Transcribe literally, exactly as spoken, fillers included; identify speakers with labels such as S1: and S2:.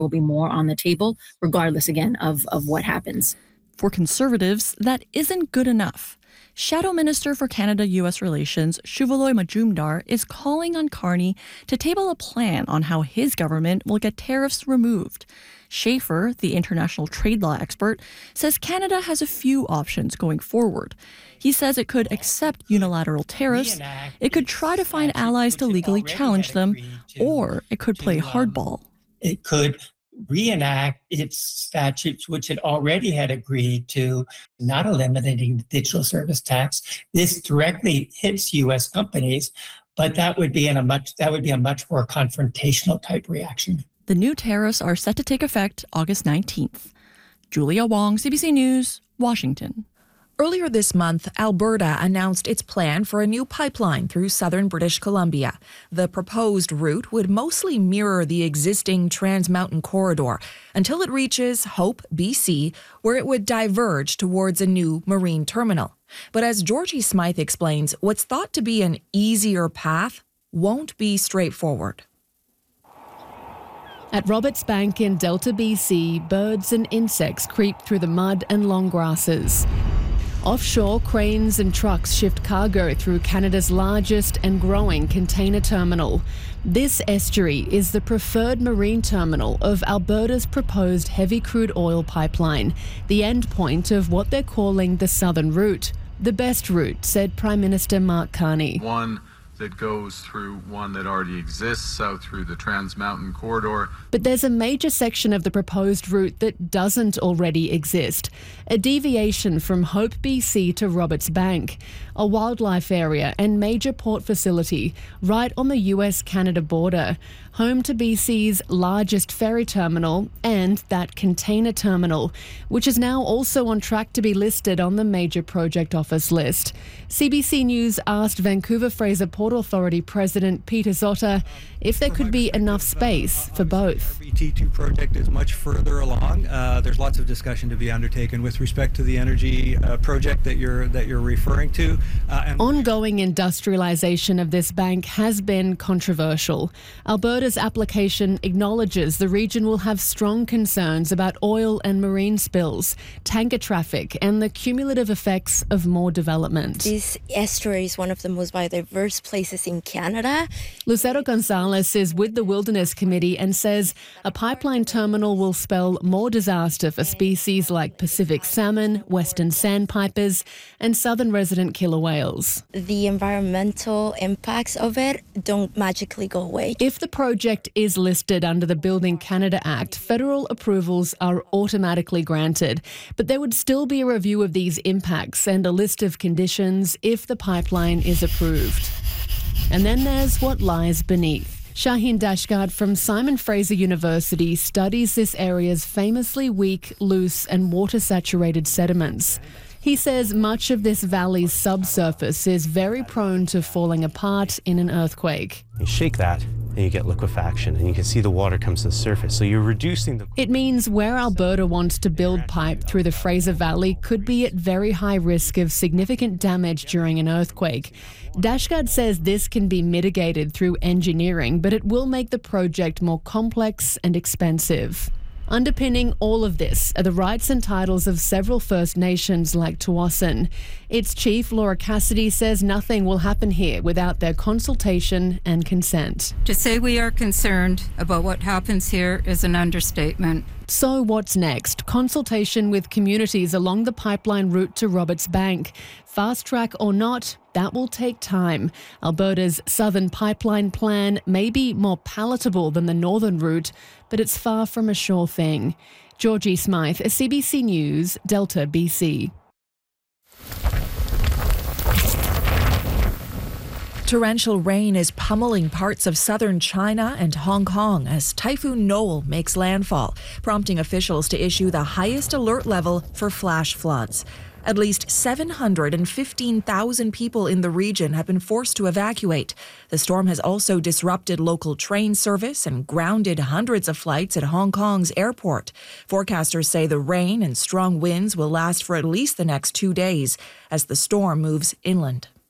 S1: will be more on the table, regardless, again, of, of what happens.
S2: For Conservatives, that isn't good enough. Shadow Minister for Canada-U S Relations, Shuvaloy Majumdar, is calling on Carney to table a plan on how his government will get tariffs removed. Schaefer, the international trade law expert, says Canada has a few options going forward. He says it could accept unilateral tariffs, it could try to find allies to legally challenge them, or it could play hardball.
S3: It could reenact its statutes, which it already had agreed to, not eliminating the digital service tax. This directly hits U S companies, but that would be in a much that would be a much more confrontational type reaction.
S2: The new tariffs are set to take effect August nineteenth. Julia Wong, C B C News, Washington.
S4: Earlier this month, Alberta announced its plan for a new pipeline through southern British Columbia. The proposed route would mostly mirror the existing Trans Mountain Corridor until it reaches Hope, B C, where it would diverge towards a new marine terminal. But as Georgie Smythe explains, what's thought to be an easier path won't be straightforward.
S5: At Roberts Bank in Delta, B C, birds and insects creep through the mud and long grasses. Offshore, cranes and trucks shift cargo through Canada's largest and growing container terminal. This estuary is the preferred marine terminal of Alberta's proposed heavy crude oil pipeline, the end point of what they're calling the Southern Route. The best route, said Prime Minister Mark Carney.
S6: One that goes through one that already exists, south through the Trans Mountain Corridor.
S5: But there's a major section of the proposed route that doesn't already exist. A deviation from Hope, B C to Roberts Bank, a wildlife area and major port facility right on the U S Canada border, home to B C's largest ferry terminal and that container terminal, which is now also on track to be listed on the major project office list. C B C News asked Vancouver Fraser Port Authority President Peter Zotter if there could be enough space for both.
S7: The R B T two project is much further along. Uh, there's lots of discussion to be undertaken with respect to the energy uh, project that you're that you're referring to. Uh, and
S5: Ongoing industrialization of this bank has been controversial. Alberta's application acknowledges the region will have strong concerns about oil and marine spills, tanker traffic, and the cumulative effects of more development.
S8: This estuary is one of the most biodiverse places in Canada.
S5: Lucero Gonzalez is with the Wilderness Committee and says a pipeline terminal will spell more disaster for species like Pacific salmon, western sandpipers, and southern resident killer whales.
S8: The environmental impacts of it don't magically go away.
S5: If the project is listed under the Building Canada Act, federal approvals are automatically granted, but there would still be a review of these impacts and a list of conditions if the pipeline is approved. And then there's what lies beneath. Shaheen Dashgard from Simon Fraser University studies this area's famously weak, loose and water-saturated sediments. He says much of this valley's subsurface is very prone to falling apart in an earthquake.
S9: You shake that and you get liquefaction and you can see the water comes to the surface. So you're reducing the...
S5: It means where Alberta wants to build pipe through the Fraser Valley could be at very high risk of significant damage during an earthquake. Dashgard says this can be mitigated through engineering, but it will make the project more complex and expensive. Underpinning all of this are the rights and titles of several First Nations like Tsawwassen. Its chief, Laura Cassidy, says nothing will happen here without their consultation and consent.
S10: To say we are concerned about what happens here is an understatement.
S5: So what's next? Consultation with communities along the pipeline route to Roberts Bank. Fast track or not, that will take time. Alberta's Southern Pipeline Plan may be more palatable than the Northern route, but it's far from a sure thing. Georgie Smythe, C B C News, Delta, B C.
S4: Torrential rain is pummeling parts of southern China and Hong Kong as Typhoon Noel makes landfall, prompting officials to issue the highest alert level for flash floods. At least seven hundred fifteen thousand people in the region have been forced to evacuate. The storm has also disrupted local train service and grounded hundreds of flights at Hong Kong's airport. Forecasters say the rain and strong winds will last for at least the next two days as the storm moves inland.